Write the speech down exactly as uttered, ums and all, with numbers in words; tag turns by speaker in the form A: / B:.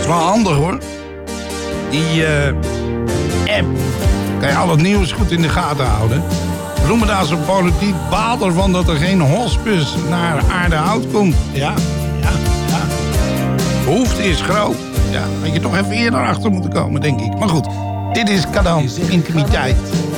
A: is wel handig hoor. Die uh, app. Kan je al het nieuws goed in de gaten houden. Bloemendaanse politiek baalt ervan dat er geen hospice naar Aardehout komt. Ja, ja, ja. Behoefte is groot. Ja, had je toch even eerder achter moeten komen, denk ik. Maar goed, dit is Kadans Intimiteit.